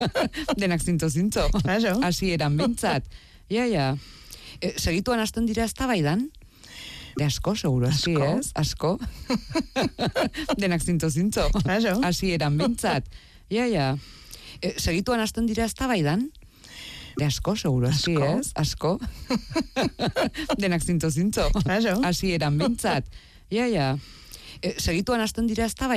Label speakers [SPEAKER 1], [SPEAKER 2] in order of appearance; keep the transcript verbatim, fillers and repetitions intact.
[SPEAKER 1] Denak zintzo-zintzo.
[SPEAKER 2] Claro.
[SPEAKER 1] Asi eran bintzat. Ja, ja. E, segituan hasten dira eztabaidan? De asko, seguro, asi,
[SPEAKER 2] Asko.
[SPEAKER 1] ez? Asko. Denak zintzo-zintzo.
[SPEAKER 2] Claro.
[SPEAKER 1] Asi eran bintzat. Ja, ja. E, segituan hasten dira eztabaidan? De asko, seguro, asi,
[SPEAKER 2] Asko.
[SPEAKER 1] ez? Asko. Denak zintzo-zintzo.
[SPEAKER 2] Claro.
[SPEAKER 1] Asi eran bintzat. Ja, ja. E, segituan hasten dira eztabaidan?